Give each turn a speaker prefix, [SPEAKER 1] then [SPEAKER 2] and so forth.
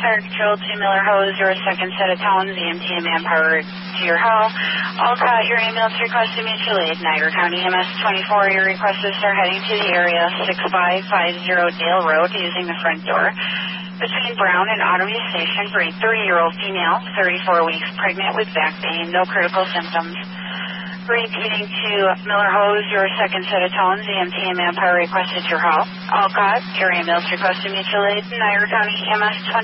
[SPEAKER 1] Fire Control to Miller Hose, your second set of tones, EMT and manpower to your hall. Alcott, your ambulance requested mutual aid. Niagara County MS 24, your requests are heading to the area 6550 Dale Road using the front door. Between Brown and Otterby Station for a 30-year-old female, 34 weeks pregnant with back pain, no critical symptoms. Repeating to Miller Hose, your second set of tones, EMT and manpower requested your hall. Alcott, your ambulance requested mutual aid. Niagara County MS 20.